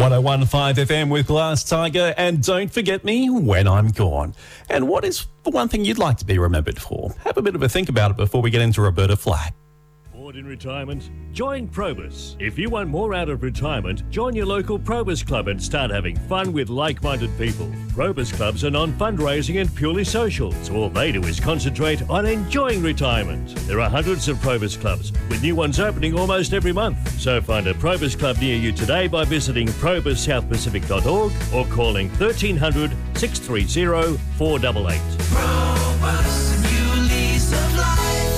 101.5 FM with Glass Tiger, and don't forget me when I'm gone. And what is the one thing you'd like to be remembered for? Have a bit of a think about it before we get into Roberta Flack. Bored in retirement? Join Probus. If you want more out of retirement, join your local Probus club and start having fun with like-minded people. Probus clubs are non-fundraising and purely social, so all they do is concentrate on enjoying retirement. There are hundreds of Probus clubs, with new ones opening almost every month. So find a Probus club near you today by visiting probussouthpacific.org or calling 1300 630 488. Probus, new lease of life.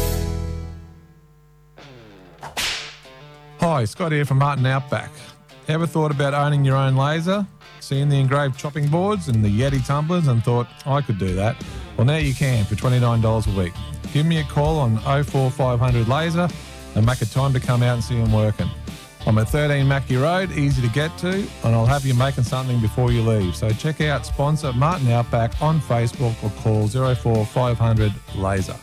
Hi, Scott here from Martin Outback. Ever thought about owning your own laser? Seen the engraved chopping boards and the Yeti tumblers and thought, I could do that? Well, now you can for $29 a week. Give me a call on 04500 Laser and make a time to come out and see them working. I'm at 13 Mackie Road, easy to get to, and I'll have you making something before you leave. So check out sponsor Martin Outback on Facebook or call 04500 Laser.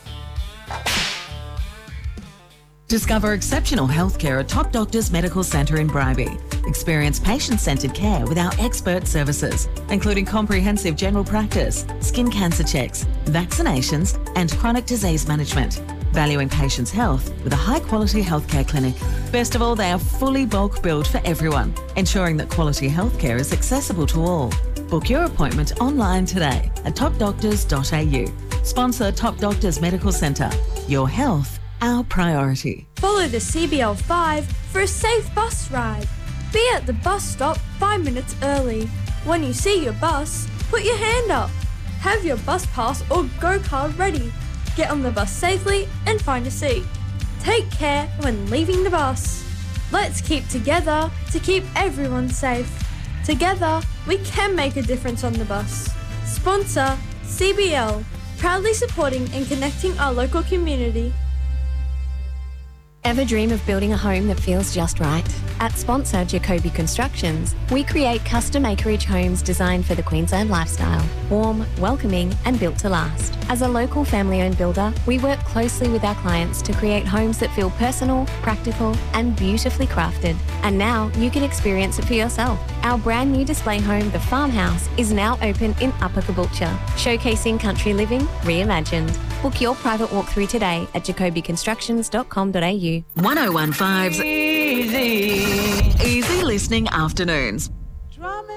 Discover exceptional healthcare at Top Doctors Medical Centre in Bribie. Experience patient-centred care with our expert services, including comprehensive general practice, skin cancer checks, vaccinations, and chronic disease management. Valuing patients' health with a high-quality healthcare clinic. Best of all, they are fully bulk billed for everyone, ensuring that quality healthcare is accessible to all. Book your appointment online today at topdoctors.au. Sponsor Top Doctors Medical Centre. Your health, our priority. Follow the CBL 5 for a safe bus ride. Be at the bus stop 5 minutes early. When you see your bus, put your hand up. Have your bus pass or go card ready. Get on the bus safely and find a seat. Take care when leaving the bus. Let's keep together to keep everyone safe. Together, we can make a difference on the bus. Sponsor CBL, proudly supporting and connecting our local community. Ever dream of building a home that feels just right? At sponsor Jacoby Constructions, we create custom acreage homes designed for the Queensland lifestyle. Warm, welcoming and built to last. As a local family-owned builder, we work closely with our clients to create homes that feel personal, practical and beautifully crafted. And now you can experience it for yourself. Our brand new display home, The Farmhouse, is now open in Upper Caboolture, showcasing country living reimagined. Book your private walkthrough today at jacobyconstructions.com.au. 101.5's Easy Listening Afternoons.